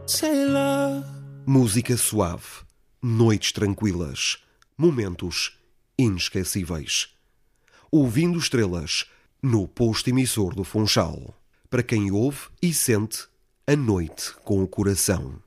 Say love. Música suave, noites tranquilas, momentos inesquecíveis. Ouvindo estrelas no posto emissor do Funchal. Para quem ouve e sente a noite com o coração.